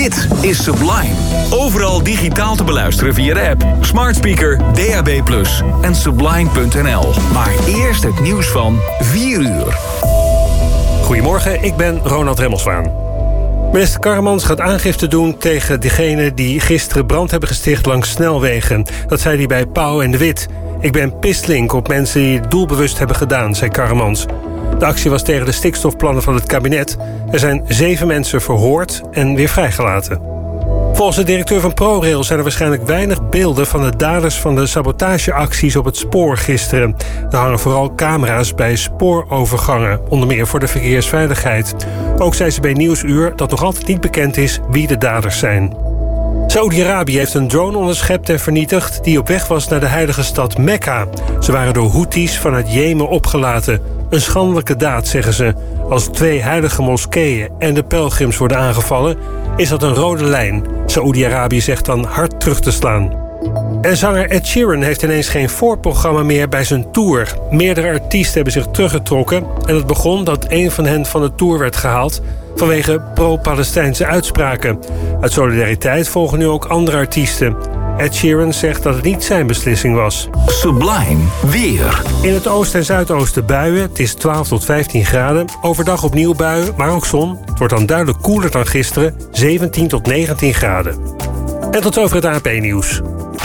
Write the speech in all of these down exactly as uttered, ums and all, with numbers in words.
Dit is Sublime. Overal digitaal te beluisteren via de app, smart speaker, D A B plus en sublime punt n l. Maar eerst het nieuws van vier uur. Goedemorgen, ik ben Ronald Remmelswaan. Minister Karremans gaat aangifte doen tegen diegenen die gisteren brand hebben gesticht langs snelwegen. Dat zei hij bij Pauw en de Wit. Ik ben pistlink op mensen die het doelbewust hebben gedaan, zei Karremans. De actie was tegen de stikstofplannen van het kabinet. Er zijn zeven mensen verhoord en weer vrijgelaten. Volgens de directeur van ProRail zijn er waarschijnlijk weinig beelden van de daders van de sabotageacties op het spoor gisteren. Er hangen vooral camera's bij spoorovergangen, onder meer voor de verkeersveiligheid. Ook zei ze bij Nieuwsuur dat nog altijd niet bekend is wie de daders zijn. Saoedi-Arabië heeft een drone onderschept en vernietigd die op weg was naar de heilige stad Mekka. Ze waren door Houthis vanuit Jemen opgelaten. Een schandelijke daad, zeggen ze. Als twee heilige moskeeën en de pelgrims worden aangevallen, is dat een rode lijn. Saoedi-Arabië zegt dan hard terug te slaan. En zanger Ed Sheeran heeft ineens geen voorprogramma meer bij zijn tour. Meerdere artiesten hebben zich teruggetrokken en het begon dat een van hen van de tour werd gehaald vanwege pro-Palestijnse uitspraken. Uit solidariteit volgen nu ook andere artiesten. Ed Sheeran zegt dat het niet zijn beslissing was. Sublime weer. In het oosten en zuidoosten buien. Het is twaalf tot vijftien graden. Overdag opnieuw buien, maar ook zon. Het wordt dan duidelijk koeler dan gisteren. zeventien tot negentien graden. En tot over het A P nieuws.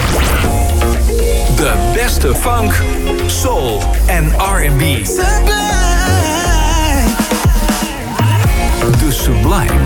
De beste funk, soul en R en B. De Sublime